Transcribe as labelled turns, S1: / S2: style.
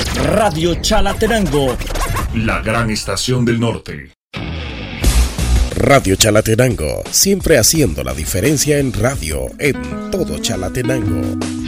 S1: Radio Chalatenango,
S2: la gran estación del norte.
S3: Radio Chalatenango, siempre haciendo la diferencia en radio en todo Chalatenango.